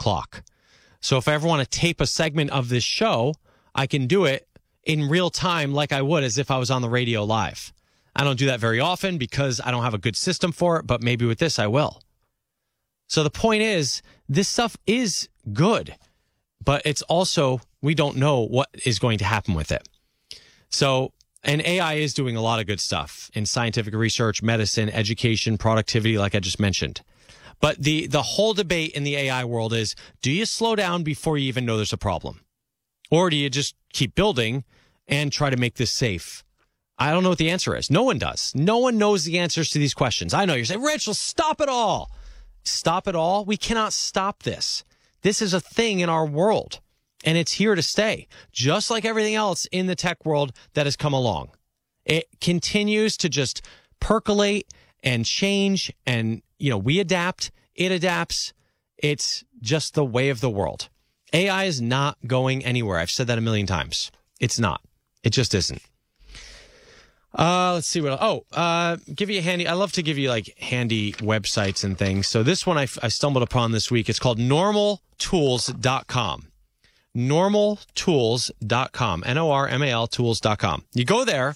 clock. So if I ever want to tape a segment of this show, I can do it in real time like I would as if I was on the radio live. I don't do that very often because I don't have a good system for it, but maybe with this I will. So the point is, this stuff is good, but it's also, we don't know what is going to happen with it. So, and AI is doing a lot of good stuff in scientific research, medicine, education, productivity, like I just mentioned. But the whole debate in the AI world is, do you slow down before you even know there's a problem? Or do you just keep building and try to make this safe? I don't know what the answer is. No one does. No one knows the answers to these questions. I know you're saying, Rich, well, stop it all. Stop it all? We cannot stop this. This is a thing in our world, and it's here to stay, just like everything else in the tech world that has come along. It continues to just percolate and change, and, you know, we adapt, it adapts. It's just the way of the world. AI is not going anywhere. I've said that a million times. It's not. It just isn't. Let's see what else. Give you a handy. I love to give you like handy websites and things. So this one I stumbled upon this week. It's called normaltools.com. Normaltools.com. Normal tools.com. You go there,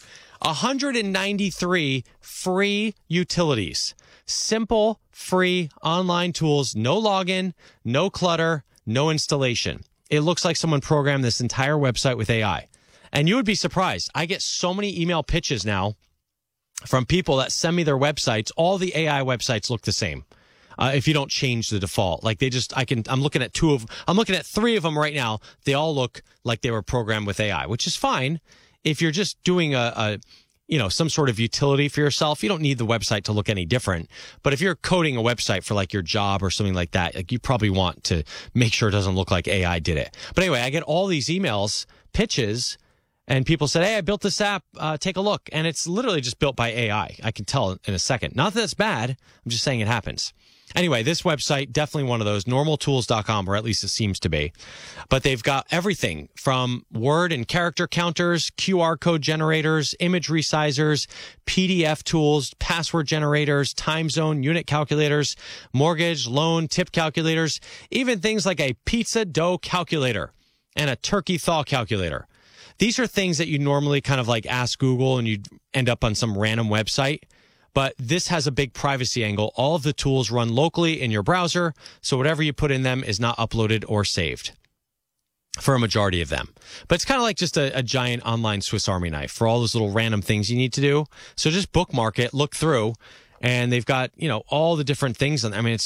193 free utilities. Simple, free online tools, no login, no clutter, no installation. It looks like someone programmed this entire website with AI. And you would be surprised. I get so many email pitches now from people that send me their websites. All the AI websites look the same. If you don't change the default, like I'm looking at three of them right now. They all look like they were programmed with AI, which is fine. If you're just doing some sort of utility for yourself, you don't need the website to look any different. But if you're coding a website for like your job or something like that, like you probably want to make sure it doesn't look like AI did it. But anyway, I get all these emails, pitches, and people said, hey, I built this app. Take a look. And it's literally just built by AI. I can tell in a second. Not that it's bad. I'm just saying it happens. Anyway, this website, definitely one of those, normaltools.com, or at least it seems to be. But they've got everything from word and character counters, QR code generators, image resizers, PDF tools, password generators, time zone, unit calculators, mortgage, loan, tip calculators, even things like a pizza dough calculator and a turkey thaw calculator. These are things that you normally kind of like ask Google and you end up on some random website. But this has a big privacy angle. All of the tools run locally in your browser, so whatever you put in them is not uploaded or saved for a majority of them. But it's kind of like just a giant online Swiss Army knife for all those little random things you need to do. So just bookmark it, look through, and they've got, all the different things. I mean,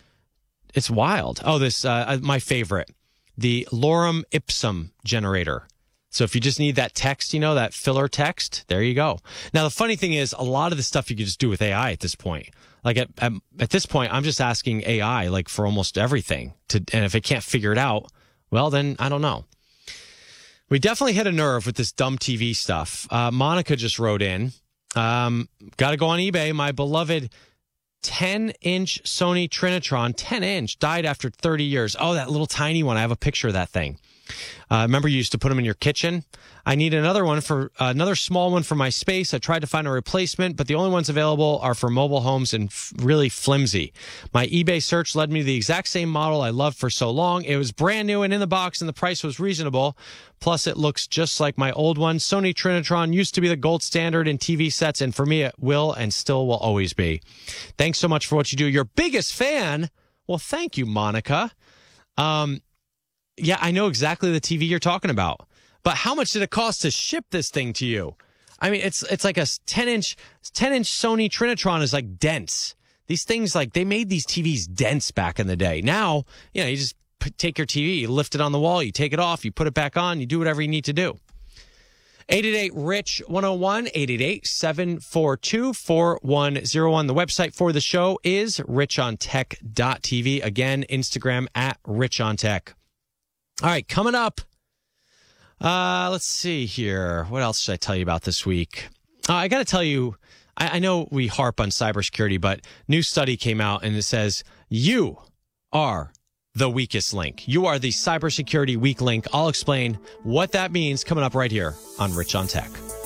it's wild. Oh, this, my favorite, the lorem ipsum generator. So if you just need that text, that filler text, there you go. Now, the funny thing is, a lot of the stuff you can just do with AI at this point. Like at this point, I'm just asking AI like for almost everything. And if it can't figure it out, well, then I don't know. We definitely hit a nerve with this dumb TV stuff. Monica just wrote in, got to go on eBay. My beloved 10-inch Sony Trinitron, 10-inch, died after 30 years. Oh, that little tiny one. I have a picture of that thing. Remember you used to put them in your kitchen? I need another small one for my space. I tried to find a replacement, but the only ones available are for mobile homes and really flimsy. My eBay search led me to the exact same model I loved for so long. It was brand new and in the box, and the price was reasonable. Plus, it looks just like my old one. Sony Trinitron used to be the gold standard in TV sets, and for me, it will and still will always be. Thanks so much for what you do. Your biggest fan? Well, thank you, Monica. Yeah, I know exactly the TV you're talking about. But how much did it cost to ship this thing to you? I mean, it's like a 10-inch Sony Trinitron is like dense. These things, like, they made these TVs dense back in the day. Now, you just take your TV, you lift it on the wall, you take it off, you put it back on, you do whatever you need to do. 888-RICH-101, 888-742-4101. The website for the show is richontech.tv. Again, Instagram @richontech. All right, coming up, let's see here. What else should I tell you about this week? I got to tell you, I know we harp on cybersecurity, but new study came out and it says you are the weakest link. You are the cybersecurity weak link. I'll explain what that means coming up right here on Rich on Tech.